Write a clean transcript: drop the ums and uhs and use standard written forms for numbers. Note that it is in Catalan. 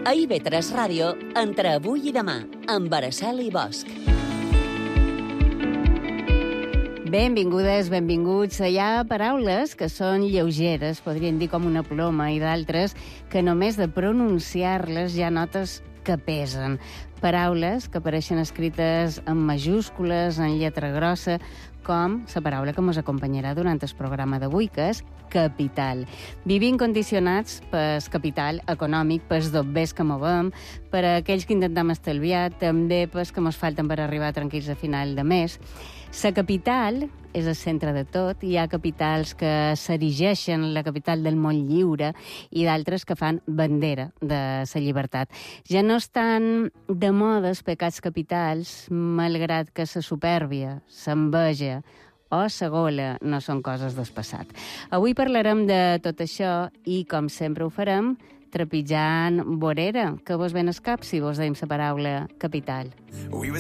A IB3 Ràdio, entre avui i demà, amb Araceli Bosch. Benvingudes, benvinguts. Hi ha paraules que són lleugeres, podríem dir com una ploma, i d'altres que només de pronunciar-les ja notes que pesen. Paraules que apareixen escrites en majúscules, en lletra grossa, com la paraula que ens acompanyarà durant el programa d'avui, que és capital. Vivim condicionats pel capital econòmic, pels dobbers que movem, per aquells que intentem estalviar, també pels que ens falten per arribar tranquils a final de mes. La capital és el centre de tot. Hi ha capitals que s'erigeixen la capital del món lliure i d'altres que fan bandera de la llibertat. Ja no estan de moda els pecats capitals, malgrat que la supèrbia, l'enveja o la gola no són coses del passat. Avui parlarem de tot això i, com sempre ho farem, trepitjant vorera, que vos ven el cap si vos deim la paraula capital. We were